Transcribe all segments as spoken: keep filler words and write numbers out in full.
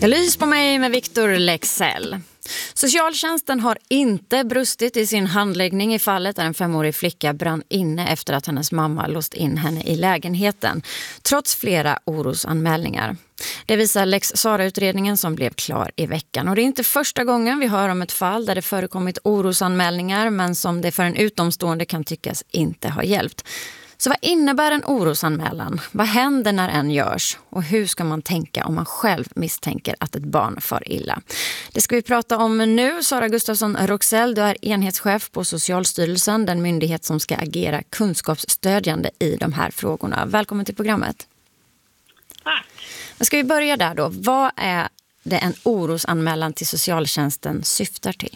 Jag lyser på mig med Victor Lexell. Socialtjänsten har inte brustit i sin handläggning i fallet där en femårig flicka brann inne efter att hennes mamma låst in henne i lägenheten, trots flera orosanmälningar. Det visar Lex Sarah-utredningen som blev klar i veckan. Och det är inte första gången vi hör om ett fall där det förekommit orosanmälningar men som det för en utomstående kan tyckas inte ha hjälpt. Så vad innebär en orosanmälan? Vad händer när en görs? Och hur ska man tänka om man själv misstänker att ett barn far illa? Det ska vi prata om nu. Sara Gustafsson Roxell, du är enhetschef på Socialstyrelsen, den myndighet som ska agera kunskapsstödjande i de här frågorna. Välkommen till programmet. Tack. Men ska vi börja där då? Vad är det en orosanmälan till socialtjänsten syftar till?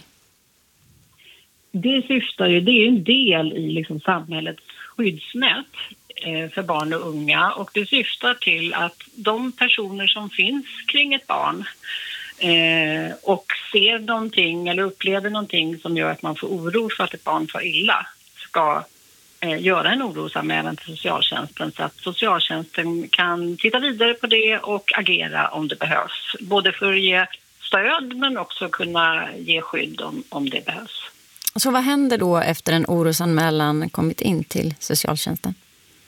Det syftar ju, det är en del i liksom samhällets skyddsnät eh, för barn och unga, och det syftar till att de personer som finns kring ett barn eh, och ser någonting eller upplever någonting som gör att man får oro för att ett barn får illa ska eh, göra en orosanmälan till socialtjänsten så att socialtjänsten kan titta vidare på det och agera om det behövs. Både för att ge stöd men också kunna ge skydd om, om det behövs. Så vad händer då efter en orosanmälan kommit in till socialtjänsten?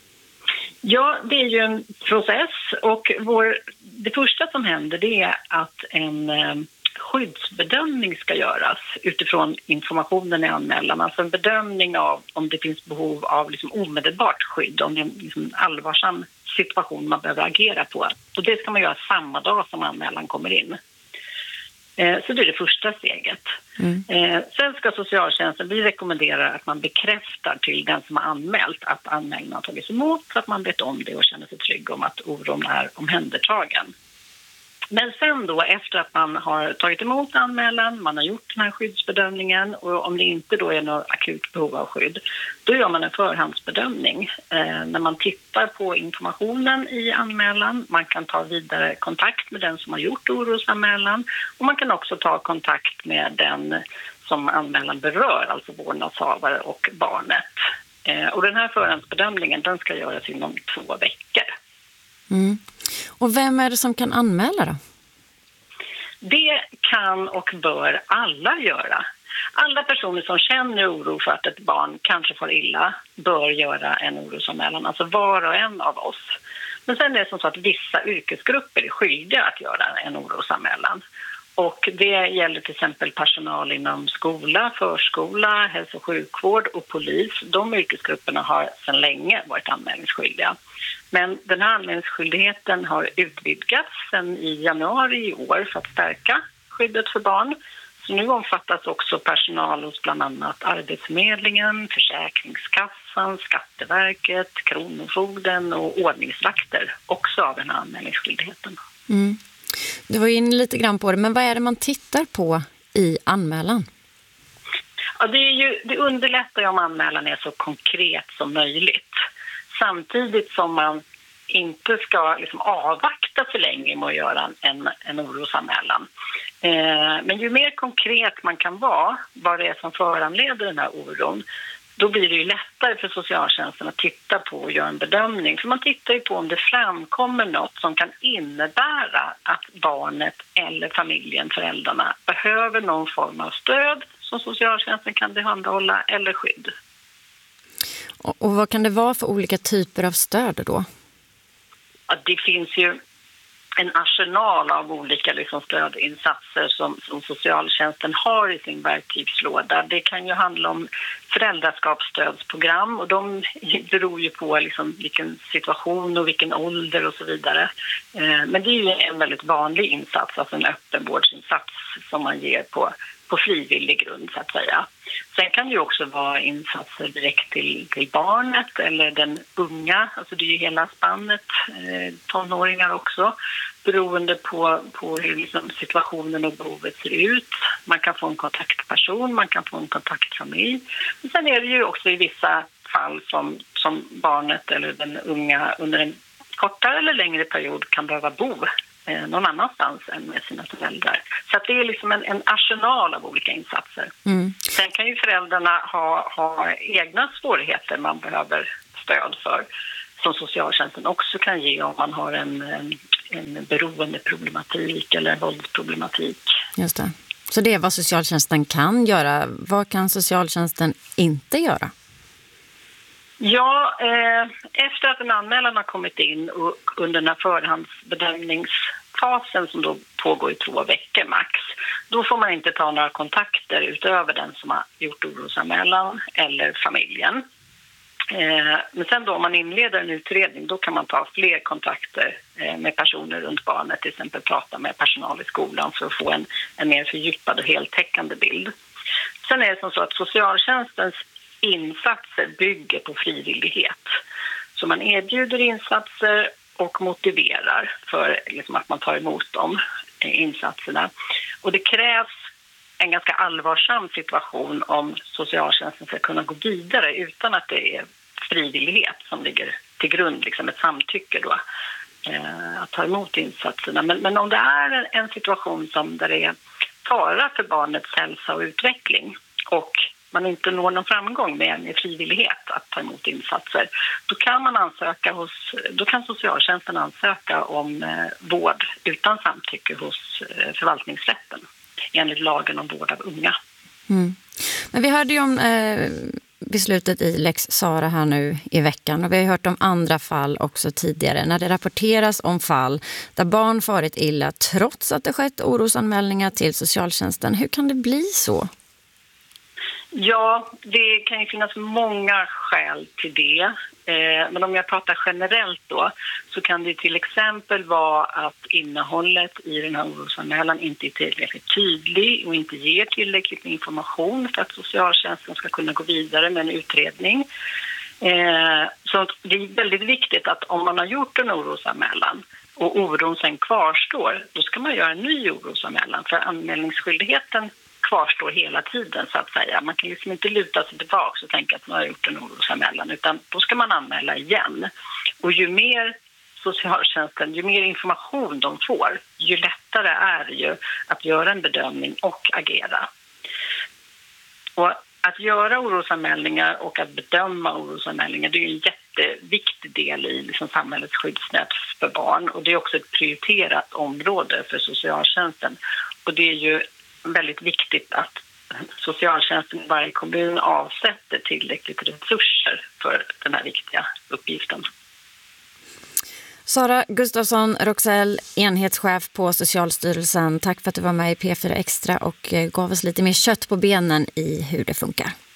Ja, det är ju en process, och vår, det första som händer det är att en eh, skyddsbedömning ska göras utifrån informationen i anmälan. Alltså en bedömning av om det finns behov av liksom omedelbart skydd, om det är en liksom allvarsam situation man behöver agera på. Och det ska man göra samma dag som anmälan kommer in. Så det är det första steget. Mm. Sen ska socialtjänsten, vi rekommenderar att man bekräftar till den som har anmält att anmälan har tagits emot så att man vet om det och känner sig trygg om att oron är omhändertagen. Men sen då, efter att man har tagit emot anmälan, man har gjort den här skyddsbedömningen, och om det inte då är något akut behov av skydd, då gör man en förhandsbedömning eh, när man tittar på informationen i anmälan. Man kan ta vidare kontakt med den som har gjort orosanmälan, och man kan också ta kontakt med den som anmälan berör, alltså vårdnadshavare och barnet. Eh, och den här förhandsbedömningen, den ska göras inom två veckor. Mm. Och vem är det som kan anmäla då? Det kan och bör alla göra. Alla personer som känner oro för att ett barn kanske får illa bör göra en orosanmälan, alltså var och en av oss. Men sen är det som så att vissa yrkesgrupper är skyldiga att göra en orosanmälan. Och det gäller till exempel personal inom skola, förskola, hälso- och sjukvård och polis. De yrkesgrupperna har sedan länge varit anmälningsskyldiga. Men den här anmälningsskyldigheten har utvidgats sedan i januari i år för att stärka skyddet för barn. Så nu omfattas också personal hos bland annat Arbetsförmedlingen, Försäkringskassan, Skatteverket, Kronofogden och ordningsvakter också av den här anmälningsskyldigheten. Mm. Du var inne lite grann på det, men vad är det man tittar på i anmälan? Ja, det, är ju, det underlättar ju om anmälan är så konkret som möjligt. Samtidigt som man inte ska liksom avvakta för länge med att göra en, en orosanmälan. Eh, men ju mer konkret man kan vara vad det är som föranleder den här oron, då blir det ju lättare för socialtjänsten att titta på och göra en bedömning. För man tittar ju på om det framkommer något som kan innebära att barnet eller familjen, föräldrarna, behöver någon form av stöd som socialtjänsten kan tillhandahålla eller skydd. Och, och vad kan det vara för olika typer av stöd då? Ja, det finns ju en arsenal av olika liksom stödinsatser som, som socialtjänsten har i sin verktygslåda. Det kan ju handla om föräldraskapsstödsprogram, och de beror ju på liksom vilken situation och vilken ålder och så vidare. Eh, men det är ju en väldigt vanlig insats, alltså en öppenvårdsinsats som man ger på, på frivillig grund så att säga. Sen kan det ju också vara insatser direkt till, till barnet eller den unga, alltså det är ju hela spannet, eh, tonåringar också, beroende på, på hur liksom situationen och behovet ser ut. Man kan få en kontaktperson, man kan få en kontaktfamilj. Men sen är det ju också i vissa fall som, som barnet eller den unga under en kortare eller längre period kan behöva bo eh, någon annanstans än med sina föräldrar. Så att det är liksom en, en arsenal av olika insatser. Mm. Sen kan ju föräldrarna ha, ha egna svårigheter man behöver stöd för, som socialtjänsten också kan ge om man har en, en en beroendeproblematik eller en våldsproblematik. Just det. Så det är vad socialtjänsten kan göra. Vad kan socialtjänsten inte göra? Ja, eh, efter att en anmälan har kommit in och under den här förhandsbedömningsfasen som då pågår i två veckor max, då får man inte ta några kontakter utöver den som har gjort orosanmälan eller familjen. Eh, men sen då om man inleder en utredning, då kan man ta fler kontakter eh, med personer runt barnet, till exempel prata med personal i skolan för att få en, en mer fördjupad och heltäckande bild. Sen är det som så att socialtjänstens insatser bygger på frivillighet. Så man erbjuder insatser och motiverar för liksom, att man tar emot de eh, insatserna. Och det krävs en ganska allvarsam situation om socialtjänsten ska kunna gå vidare utan att det är frivillighet som ligger till grund, liksom ett samtycke då, eh, att ta emot insatserna. Men, men om det är en situation som där det är fara för barnets hälsa och utveckling och man inte når någon framgång med en frivillighet att ta emot insatser, då kan man ansöka hos, då kan socialtjänsten ansöka om eh, vård utan samtycke hos eh, förvaltningsrätten enligt lagen om vård av unga. Mm. Men vi hörde ju om eh, beslutet i Lex Sarah här nu i veckan, och vi har hört om andra fall också tidigare när det rapporteras om fall där barn farit illa trots att det skett orosanmälningar till socialtjänsten. Hur kan det bli så? Ja, det kan ju finnas många skäl till det. Eh, men om jag pratar generellt då, så kan det till exempel vara att innehållet i den här orosanmälan inte är tillräckligt tydlig och inte ger tillräckligt med information för att socialtjänsten ska kunna gå vidare med en utredning. Eh, så det är väldigt viktigt att om man har gjort en orosanmälan och oron sen kvarstår, då ska man göra en ny orosanmälan, för anmälningsskyldigheten kvarstår hela tiden så att säga. Man kan liksom inte luta sig tillbaka och tänka att man har gjort en orosanmälan, utan då ska man anmäla igen. Och ju mer socialtjänsten, ju mer information de får, ju lättare är det ju att göra en bedömning och agera. Och att göra orosanmälningar och att bedöma orosanmälningar, det är ju en jätteviktig del i liksom samhällets skyddsnät för barn, och det är också ett prioriterat område för socialtjänsten. Och det är ju väldigt viktigt att socialtjänsten i varje kommun avsätter tillräckligt resurser för den här viktiga uppgiften. Sara Gustafsson Roxell, enhetschef på Socialstyrelsen. Tack för att du var med i P fyra Extra och gav oss lite mer kött på benen i hur det funkar.